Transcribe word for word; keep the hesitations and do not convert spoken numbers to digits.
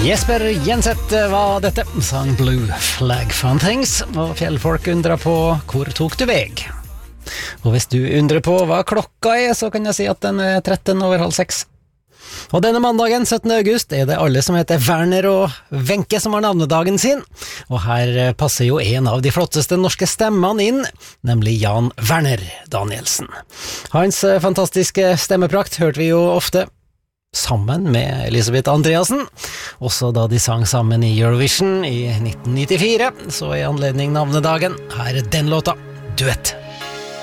Jesper Jenseth var dette, sang Blue Flag Fun Things, og fjellfolk undrer på hvor tok du veg. Og hvis du undrer på hva klokka er, så kan jeg si at den er tretten over halv seks. Og denne mandagen, syttende august, er det alle som heter Werner og Wenche som har navnedagen sin. Og her passer jo en av de flotteste norske stemmene inn, nemlig Jan Werner Danielsen. Hans fantastiske stemmeprakt hørte vi jo ofte sammen med Elisabeth Andreassen, også da de sang sammen i Eurovision i nitten nittifire, så i anledning navnedagen, her er den låta, Duett.